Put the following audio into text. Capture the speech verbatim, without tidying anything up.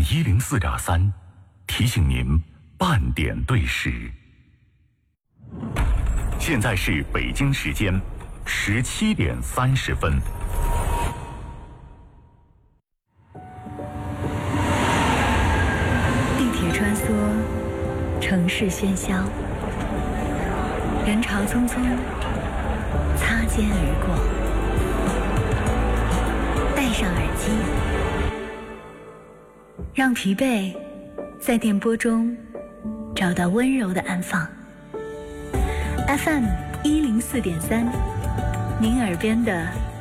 一零四点三提醒您半点对时。现在是北京时间十七点三十分。 地铁穿梭，城市喧嚣，人潮匆匆，擦肩而过。戴上耳机，让疲惫在电波中找到温柔的安放。F M 一零四点三，您耳边的